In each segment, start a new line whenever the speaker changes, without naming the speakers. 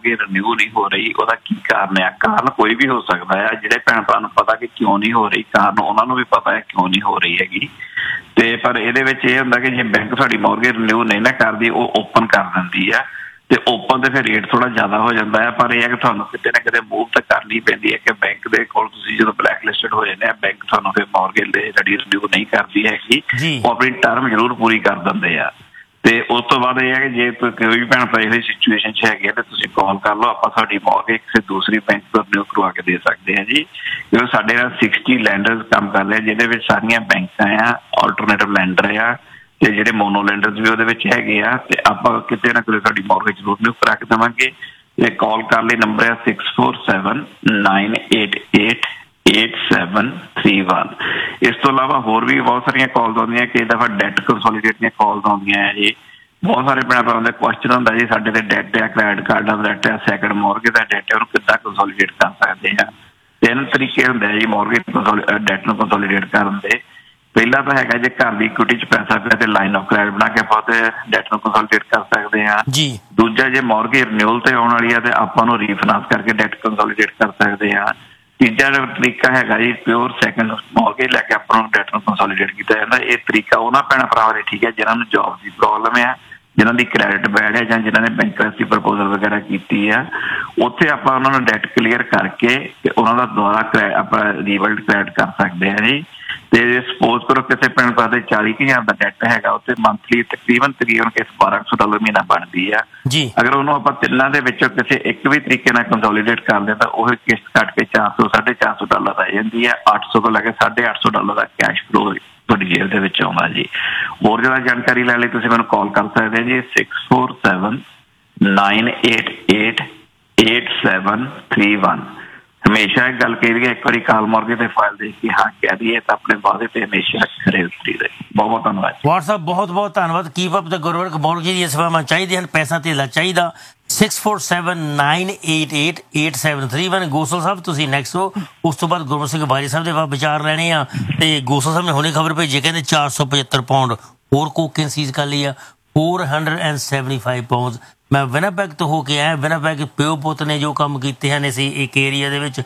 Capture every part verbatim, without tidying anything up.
Mortgage renew ਨਹੀਂ ਹੋ ਰਹੀ, ਉਹਦਾ ਕੀ ਕਾਰਨ ਆ? ਕਾਰਨ ਕੋਈ ਵੀ ਹੋ ਸਕਦਾ ਹੈ। ਜਿਹੜੇ ਭੈਣ ਭਰਾ ਨੂੰ ਪਤਾ ਕਿ ਕਿਉਂ ਨਹੀਂ ਹੋ ਰਹੀ, ਕਾਰਨ ਉਹਨਾਂ ਨੂੰ ਵੀ ਪਤਾ ਹੈ ਕਿਉਂ ਨਹੀਂ ਹੋ ਰਹੀ ਹੈਗੀ। ਤੇ ਪਰ ਇਹਦੇ ਵਿੱਚ ਇਹ ਹੁੰਦਾ ਕਿ ਜੇ ਬੈਂਕ ਤੁਹਾਡੀ ਮੌਰਗੇਜ ਰਿਨਿਊ ਨਹੀਂ ਨਾ ਕਰਦੀ, ਉਹ ਓਪਨ ਕਰ ਦਿੰਦੀ ਆ ਤੇ ਓਪਨ ਤੇ ਫਿਰ ਰੇਟ ਥੋੜਾ ਜ਼ਿਆਦਾ ਹੋ ਜਾਂਦਾ ਹੈ। ਪਰ ਇਹ ਹੈ ਕਿ ਤੁਹਾਨੂੰ ਕਿਤੇ ਨਾ ਕਿਤੇ ਮੂਵ ਤਾਂ ਕਰਨੀ ਪੈਂਦੀ ਹੈ ਕਿ ਬੈਂਕ ਦੇ ਕੋਲ ਤੁਸੀਂ ਜਦੋਂ ਬਲੈਕ ਲਿਸਟਡ ਹੋ ਜਾਂਦੇ ਆ, ਬੈਂਕ ਤੁਹਾਨੂੰ ਫਿਰ ਮੌਰਗੇਜ ਦੇ ਜਿਹੜੀ ਰਿਨਿਊ ਨਹੀਂ ਕਰਦੀ ਹੈਗੀ, ਉਹ ਆਪਣੀ ਟਰਮ ਜ਼ਰੂਰ ਪੂਰੀ ਕਰ ਦਿੰਦੇ ਆ। ਤੇ ਉਸ ਤੋਂ ਬਾਅਦ ਇਹ ਹੈ ਕਿ ਜੇ ਕੋਈ ਵੀ ਭੈਣ ਭਰਾ ਇਹੋ ਸਿਚੁਏਸ਼ਨ 'ਚ ਹੈਗੇ ਆ ਤਾਂ ਤੁਸੀਂ ਕਾਲ ਕਰ ਲਓ, ਆਪਾਂ ਤੁਹਾਡੀ ਮੌਰਗੇਜ ਕਿਸੇ ਦੂਸਰੀ ਬੈਂਕ ਤੋਂ ਰਿਨਿਊ ਕਰਵਾ ਕੇ ਦੇ ਸਕਦੇ ਹਾਂ ਜੀ। ਕਿਉਂਕਿ ਸਾਡੇ ਨਾਲ ਸਿਕਸਟੀ ਲੈਂਡਰਸ ਕੰਮ ਕਰ ਰਹੇ, ਜਿਹਦੇ ਵਿੱਚ ਸਾਰੀਆਂ ਬੈਂਕਾਂ ਆ, ਆਲਟਰਨੇਟਿਵ ਲੈਂਡਰ ਆ ਤੇ ਜਿਹੜੇ ਮੋਨੋ ਲੈਂਡਰਸ ਵੀ ਉਹਦੇ ਵਿੱਚ ਹੈਗੇ ਆ। ਤੇ ਆਪਾਂ ਕਿਤੇ ਨਾ ਕਿਤੇ ਤੁਹਾਡੀ ਮੌਰਗੇਜ ਜ਼ਰੂਰ ਰਿਨਿਊ ਕਰਾ ਕੇ ਦੇਵਾਂਗੇ। ਤੇ ਕਾਲ ਕਰ ਲਈ ਨੰਬਰ ਹੈ six four seven nine eight eight eight seven three one. ਇਸ ਤੋਂ ਇਲਾਵਾ ਹੋਰ ਵੀ ਬਹੁਤ ਸਾਰੀਆਂ ਕਾਲਸ ਆਉਂਦੀਆਂ, ਕਈ ਦਫਾ ਡੈਟ ਕੰਸੋਲੀਡੇਟ ਦੀਆਂ ਕਾਲਸ ਆਉਂਦੀਆਂ ਹੈ ਜੀ। ਬਹੁਤ ਸਾਰੇ ਭੈਣ ਭਰਾਵਾਂ ਦਾ ਕੁਐਸਚਨ ਹੁੰਦਾ ਜੀ, ਸਾਡੇ ਤੇ ਡੈਟ ਆ, ਕ੍ਰੈਡਿਟ ਕਾਰਡ ਦਾ ਡੈਟ ਆ, ਸੈਕਿੰਡ ਮੌਰਗੇਜ ਦਾ ਡੈਟ ਹੈ, ਉਹਨੂੰ ਕਿੱਦਾਂ ਕੰਸੋਲੀਡੇਟ ਕਰ ਸਕਦੇ ਆ? ਤਿੰਨ ਤਰੀਕੇ ਹੁੰਦੇ ਆ ਜੀ ਮੌਰਗੇਜ ਡੈਟ ਨੂੰ ਕੰਸੋਲੀਡੇਟ ਕਰਨ ਦੇ। ਪਹਿਲਾ ਤਾਂ ਹੈਗਾ ਜੇ ਘਰ ਦੀ ਇਕੁਇਟੀ 'ਚ ਪੈਸਾ ਪਿਆ ਤੇ ਲਾਈਨ ਆਫ ਕ੍ਰੈਡਿਟ ਬਣਾ ਕੇ ਆਪਾਂ ਉਹਦੇ ਡੈਟ ਨੂੰ ਕੰਸੋਲੀਡੇਟ ਕਰ ਸਕਦੇ ਹਾਂ ਜੀ। ਦੂਜਾ ਜੇ ਮੌਰਗੇਜ ਰਿਨਿਊਅਲ ਤੇ ਆਉਣ ਵਾਲੀ ਆ ਤੇ ਆਪਾਂ ਨੂੰ ਰੀਫਾਈਨਾਂਸ ਕਰਕੇ ਡੈਟ ਕੰਸੋਲੀਡੇਟ ਕਰ ਸਕਦੇ ਹਾਂ। ਤੀਜਾ ਤਰੀਕਾ ਹੈਗਾ ਜੀ ਪਿਓਰ ਸੈਕਿੰਡ ਮੌਰਗੇਜ ਲੈ ਕੇ ਆਪਾਂ ਨੂੰ ਡੈਟ ਨੂੰ ਕੰਸੋਲੀਡੇਟ ਕੀਤਾ ਜਾਂਦਾ। ਇਹ ਤਰੀਕਾ ਉਹਨਾਂ ਭੈਣਾਂ ਭਰਾਵਾਂ ਲਈ ਠੀਕ ਹੈ ਜਿਹਨਾਂ ਨੂੰ ਜੋਬ ਦੀ ਪ੍ਰੋਬਲਮ ਹੈ, ਜਿਹਨਾਂ ਦੀ ਕ੍ਰੈਡਿਟ ਬੈਡ ਹੈ, ਜਾਂ ਜਿਹਨਾਂ ਨੇ ਬੈਂਕਰੈਂਸੀ ਪ੍ਰਪੋਜ਼ਲ ਵਗੈਰਾ ਕੀਤੀ ਆ। ਉੱਥੇ ਆਪਾਂ ਉਹਨਾਂ ਨੂੰ ਡੈਟ ਕਲੀਅਰ ਕਰਕੇ ਤੇ ਉਹਨਾਂ ਦਾ ਦੁਬਾਰਾ ਕਰੈ ਆਪਾਂ ਰੀਬਿਲਡ ਕ੍ਰੈਡਿਟ ਕਰ ਸਕਦੇ ਹਾਂ ਜੀ। ਤੇ ਸਪੋਜ਼ ਕਰੋ ਕਿਸੇ ਭੈਣ ਭਰਾ ਦੇ ਚਾਲੀ ਕੁ ਹਜ਼ਾਰ ਦਾ ਡੈਟ ਹੈਗਾ, ਉੱਥੇ ਮੰਥਲੀ ਤਕਰੀਬਨ ਤਕਰੀਬਨ ਕਿਸੇ ਬਾਰਾਂ ਸੌ ਡਾਲਰ ਮਹੀਨਾ ਬਣਦੀ ਆ ਜੀ। ਅਗਰ ਉਹਨੂੰ ਆਪਾਂ ਤਿੰਨਾਂ ਦੇ ਵਿੱਚੋਂ ਕਿਸੇ ਇੱਕ ਵੀ ਤਰੀਕੇ ਨਾਲ ਕੰਸੋਲੀਡੇਟ ਕਰਦੇ ਤਾਂ ਉਹ ਕਿਸ਼ਤ ਕੱਟ ਕੇ ਚਾਰ ਸੌ ਸਾਢੇ ਚਾਰ ਸੌ ਡਾਲਰ ਰਹਿ ਜਾਂਦੀ ਹੈ। ਅੱਠ ਸੌ ਤੋਂ ਲੈ ਕੇ ਸਾਢੇ ਅੱਠ ਸੌ ਡਾਲਰ ਦਾ ਕੈਸ਼ ਫਲੋ ਤੁਹਾਡੀ ਜੇਬ ਦੇ ਵਿੱਚ ਆਉਂਦਾ ਜੀ। ਹੋਰ ਜ਼ਿਆਦਾ ਜਾਣਕਾਰੀ ਲੈਣ ਲਈ ਤੁਸੀਂ ਮੈਨੂੰ ਕਾਲ ਕਰ ਸਕਦੇ ਹੋ G six four seven nine eight eight eight seven three one. ਹਮੇਸ਼ਾ ਇੱਕ ਗੱਲ ਕਹੀ ਦੀ ਹੈ, ਇੱਕ ਵਾਰੀ ਕਾਲ ਮੌਰਗੇਜ ਤੇ ਫਾਈਲ ਦੇਖ ਕੇ ਹਾਂ ਕਹਿ ਦਈਏ ਤਾਂ ਆਪਣੇ ਵਾਅਦੇ ਤੇ ਹਮੇਸ਼ਾ ਖਰੇ ਉਤਰੀ ਰਹੇ। ਬਹੁਤ ਬਹੁਤ ਧੰਨਵਾਦ।
WhatsApp ਬਹੁਤ ਬਹੁਤ ਧੰਨਵਾਦ। Keep up the good work. Mortgage ਦੀਆਂ ਸੇਵਾਵਾਂ ਚਾਹੀਦੀਆਂ ਹਨ, ਪੈਸਾ ਧੇਲਾ ਚਾਹੀਦਾ। Six four seven nine eight eight eight seven three one. Gosal ਸਾਹਿਬ ਤੁਸੀਂ ਨੈਕਸਟ ਹੋ, ਉਸ ਤੋਂ ਬਾਅਦ ਗੁਰਮੁਖ ਸਿੰਘ ਬਾਰੀ ਸਾਹਿਬ ਦੇ ਵਿਚਾਰ ਲੈਣੇ ਆ। ਤੇ ਗੋਸਲ ਸਾਹਿਬ ਨੇ ਹੁਣੇ ਖਬਰ ਭੇਜੀ, ਕਹਿੰਦੇ ਚਾਰ ਸੌ ਪਝੱਤਰ ਪਾਉਂਡ ਹੋਰ ਕੋਕੇਨ ਸੀਜ਼ ਕਰ ਲਈ ਆ, four hundred and seventy five pound. ਮੈਂ ਵਿਨਾਪੈਗ ਤੋਂ ਹੋ ਕੇ ਆਇਆ। ਵਿਨਾਪੈਗ ਪਿਓ ਪੁੱਤ ਨੇ ਜੋ ਕੰਮ ਕੀਤੇ ਹਨ ਅਸੀਂ ਇੱਕ ਏਰੀਆ ਦੇ ਵਿੱਚ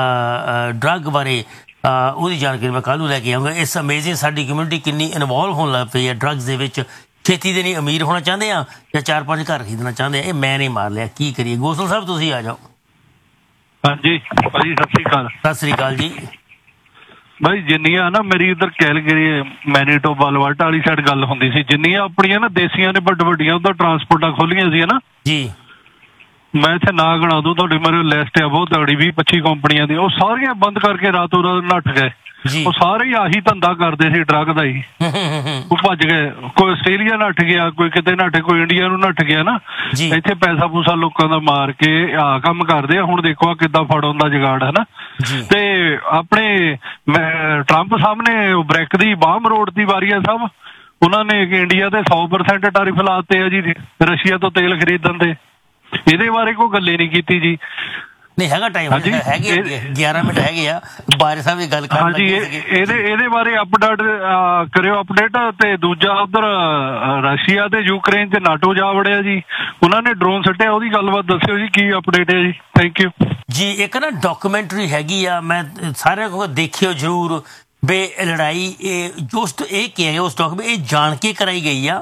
ਡਰੱਗ ਬਾਰੇ, ਉਹਦੀ ਜਾਣਕਾਰੀ ਮੈਂ ਕੱਲ੍ਹ ਨੂੰ ਲੈ ਕੇ ਆਊਂਗਾ। ਇਸ ਅਮੇਜ਼ਿੰਗ ਸਾਡੀ ਕਮਿਊਨਿਟੀ ਕਿੰਨੀ ਇਨਵੋਲਵ ਹੋਣ ਲੱਗ ਪਈ ਹੈ ਡਰੱਗਸ ਦੇ ਵਿੱਚ। ਖੇਤੀ ਦੇ ਨਹੀਂ ਅਮੀਰ ਹੋਣਾ ਚਾਹੁੰਦੇ ਆ ਜਾਂ ਚਾਰ ਪੰਜ ਘਰ ਖਰੀਦਣਾ ਚਾਹੁੰਦੇ ਆ, ਇਹ ਮੈਂ ਨਹੀਂ ਮਾਰ ਲਿਆ, ਕੀ ਕਰੀਏ? ਗੋਸਲ ਸਾਹਿਬ ਤੁਸੀਂ ਆ ਜਾਓ।
ਹਾਂਜੀ ਭਾਜੀ ਸਤਿ ਸ਼੍ਰੀ ਅਕਾਲ।
ਸਤਿ ਸ਼੍ਰੀ ਅਕਾਲ ਜੀ।
ਭਾਈ ਜਿੰਨੀਆਂ ਨਾ ਮੇਰੀ ਇੱਧਰ ਕੈਲਗਰੀ ਮੈਨੀਟੋਬਾ ਅਲਬਰਟਾ ਵਾਲੀ ਸਾਈਡ ਗੱਲ ਹੁੰਦੀ ਸੀ, ਜਿੰਨੀਆਂ ਆਪਣੀਆਂ ਨਾ ਦੇਸੀਆਂ ਨੇ ਵੱਡ ਵੱਡੀਆਂ ਉੱਧਰ ਟਰਾਂਸਪੋਰਟਾਂ ਖੋਲੀਆਂ ਸੀ ਨਾ ਜੀ, ਮੈਂ ਇੱਥੇ ਨਾ ਗਣਾ ਦੂੰ, ਤੁਹਾਡੀ ਮੇਰੇ ਲਿਸਟ ਆ ਬਹੁਤ ਤਗੜੀ ਵੀਹ ਪੱਚੀ ਕੰਪਨੀਆਂ ਦੀ, ਉਹ ਸਾਰੀਆਂ ਬੰਦ ਕਰਕੇ ਰਾਤੋਂ ਰਾਤ ਨੱਠ ਗਏ। ਉਹ ਸਾਰੇ ਹੀ ਆਹੀ ਧੰਦਾ ਕਰਦੇ ਸੀ ਡਰੱਗ ਦਾ ਹੀ। ਉਹ ਭੱਜ ਗਏ, ਕੋਈ ਆਸਟ੍ਰੇਲੀਆ ਨੱਠ ਗਿਆ, ਕੋਈ ਕਿਤੇ ਨੱਠ, ਕੋਈ ਇੰਡੀਆ ਨੂੰ ਨੱਠ ਗਿਆ ਨਾ। ਇੱਥੇ ਪੈਸਾ ਪੂਸਾ ਲੋਕਾਂ ਦਾ ਮਾਰ ਕੇ ਆਹ ਕੰਮ ਕਰਦੇ ਆ। ਹੁਣ ਦੇਖੋ ਕਿੱਦਾਂ ਫੜ ਹੁੰਦਾ ਜੁਗਾੜ ਹੈ ਨਾ। ਤੇ ਆਪਣੇ ਟਰੰਪ ਸਾਹਿਬ ਨੇ ਬ੍ਰੈਕ ਦੀ ਬਾਹਮ ਰੋਡ ਦੀ ਵਾਰੀ ਆ ਸਾਹਿਬ, ਉਹਨਾਂ ਨੇ ਇੰਡੀਆ ਤੇ ਸੌ ਪਰਸੈਂਟ ਟੈਰਿਫ ਲਾਤੇ ਆ ਜੀ ਰਸ਼ੀਆ ਤੋਂ ਤੇਲ ਖਰੀਦਣ ਦੇ। ਇਹਦੇ ਬਾਰੇ ਕੋਈ ਗੱਲੇ ਨਹੀਂ ਕੀਤੀ ਜੀ।
ਨਹੀਂ ਹੈਗਾ ਟਾਈਮ, ਹੈਗੇ ਗਿਆਰਾਂ ਮਿੰਟ ਹੈਗੇ ਆ, ਬਾਰੇ ਸਾਹਿਬ ਦੀ ਗੱਲ ਕਰ।
ਹਾਂਜੀ ਇਹਦੇ ਇਹਦੇ ਬਾਰੇ ਅਪਡੇਟ ਕਰਿਓ ਅਪਡੇਟ। ਤੇ ਦੂਜਾ ਉਧਰ ਰਸ਼ੀਆ ਤੇ ਯੂਕਰੇਨ ਚ ਨਾਟੋ ਜਾ ਵੜਿਆ ਜੀ, ਉਹਨਾਂ ਨੇ ਡਰੋਨ ਸੁੱਟਿਆ, ਉਹਦੀ ਗੱਲਬਾਤ ਦੱਸਿਓ ਜੀ ਕੀ ਅਪਡੇਟ ਹੈ ਜੀ। ਥੈਂਕ ਯੂ
ਜੀ। ਇੱਕ ਨਾ ਡਾਕੂਮੈਂਟਰੀ ਹੈਗੀ ਆ, ਮੈਂ ਸਾਰਿਆਂ ਕੋਲ ਦੇਖਿਓ ਜ਼ਰੂਰ ਬੇ ਲੜਾਈ ਇਹ ਜੋ ਇਹ ਕਿਹਾ ਉਸ ਡਾਕੂਮੈਂਟ ਇਹ ਜਾਣ ਕੇ ਕਰਾਈ ਗਈ ਆ।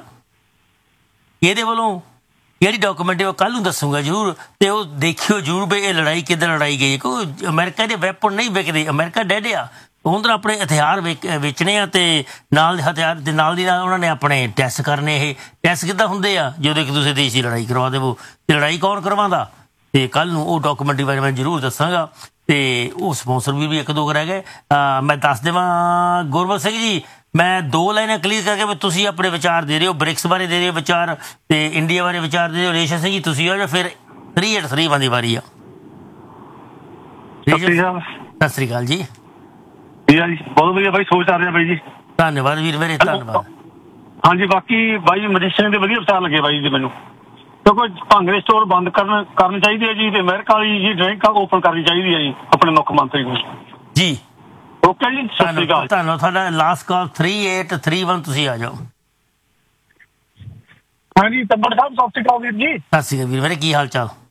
ਇਹਦੇ ਵੱਲੋਂ ਜਿਹੜੀ ਡਾਕੂਮੈਂਟ ਉਹ ਕੱਲ੍ਹ ਨੂੰ ਦੱਸੂਗਾ ਜ਼ਰੂਰ, ਅਤੇ ਉਹ ਦੇਖਿਓ ਜ਼ਰੂਰ ਵੀ ਇਹ ਲੜਾਈ ਕਿੱਦਾਂ ਲੜਾਈ ਗਈ ਹੈ। ਕਿਉਂਕਿ ਅਮਰੀਕਾ ਦੇ ਵੈਪਨ ਨਹੀਂ ਵਿਕਦੇ, ਅਮਰੀਕਾ ਡੈਡ ਆ, ਉਹਨਾਂ ਆਪਣੇ ਹਥਿਆਰ ਵੇਚ ਵੇਚਣੇ ਆ ਅਤੇ ਨਾਲ ਹਥਿਆਰ ਦੇ ਨਾਲ ਦੀ ਨਾਲ ਉਹਨਾਂ ਨੇ ਆਪਣੇ ਟੈਸਟ ਕਰਨੇ। ਇਹ ਟੈਸਟ ਕਿੱਦਾਂ ਹੁੰਦੇ ਆ ਜਦੋਂ ਇੱਕ ਦੂਸਰੇ ਦੇਸ਼ ਦੀ ਲੜਾਈ ਕਰਵਾ ਦੇਵੋ, ਅਤੇ ਲੜਾਈ ਕੌਣ ਕਰਵਾਉਂਦਾ, ਅਤੇ ਕੱਲ੍ਹ ਨੂੰ ਉਹ ਡਾਕੂਮੈਂਟਰੀ ਬਾਰੇ ਮੈਂ ਜ਼ਰੂਰ ਦੱਸਾਂਗਾ। ਅਤੇ ਉਹ ਸਪੋਂਸਰ ਵੀ ਵੀ ਇੱਕ ਦੋ ਰਹਿ ਗਏ। ਮੈਂ ਦੱਸ ਦੇਵਾਂ ਗੁਰਬਖਸ਼ ਸਿੰਘ ਜੀ, ਮੈਂ ਦੋ ਲਾਈਨਾਂ ਕਲੀਅਰ ਕਰਕੇ ਵੀ ਤੁਸੀਂ ਆਪਣੇ ਵਿਚਾਰ ਦੇ ਰਹੇ ਹੋ, ਬ੍ਰਿਕਸ ਬਾਰੇ ਦੇ ਰਹੇ ਹੋ ਵਿਚਾਰ ਅਤੇ ਇੰਡੀਆ ਬਾਰੇ ਵਿਚਾਰ ਦੇ ਰਹੇ ਹੋ। ਰੇਸ਼ਮ ਸਿੰਘ ਜੀ ਤੁਸੀਂ ਆ ਜਾਓ, ਫਿਰ ਥਰੀ ਏਟ ਥਰੀ ਵਨ ਦੀ ਵਾਰੀ ਆ। ਸਤਿ ਸ਼੍ਰੀ ਅਕਾਲ ਜੀ।
ਬਹੁਤ ਵਧੀਆ ਬਾਈ, ਸੋਚ ਆ ਰਿਹਾ ਬਾਈ ਜੀ।
ਧੰਨਵਾਦ ਵੀਰ ਮੇਰੇ, ਧੰਨਵਾਦ।
ਹਾਂਜੀ ਬਾਕੀ ਬਾਈ ਮਜੀਸ਼ੀਅਨ ਦੇ ਵਧੀਆ ਵਿਚਾਰ ਲੱਗੇ ਬਾਈ ਜੀ ਮੈਨੂੰ, ਕਿਉਂਕਿ ਭੰਗੜੇ ਸਟੋਰ ਬੰਦ ਕਰਨ ਕਰਨੇ ਚਾਹੀਦੇ ਆ ਜੀ, ਤੇ ਅਮਰੀਕਾ ਵਾਲੀ ਜੀ ਡਰਿੰਕ ਓਪਨ ਕਰਨੀ ਚਾਹੀਦੀ ਹੈ ਜੀ ਆਪਣੇ ਮੁੱਖ ਮੰਤਰੀ ਨੂੰ ਜੀ। ਓਕੇ ਜੀ, ਸਤਿ ਸ਼੍ਰੀ ਅਕਾਲ।
ਧੰਨਵਾਦ। ਤੁਹਾਡਾ last call three eight three one, ਤੁਸੀਂ ਆ ਜਾਓ।
ਹਾਂਜੀ ਤੰਬੜ ਸਾਹਿਬ ਸਤਿ ਸ਼੍ਰੀ ਅਕਾਲ ਵੀਰ ਜੀ।
ਸਤਿ ਸ਼੍ਰੀ ਅਕਾਲ ਵੀਰ ਮੇਰੇ, ਕੀ ਹਾਲ ਚਾਲ?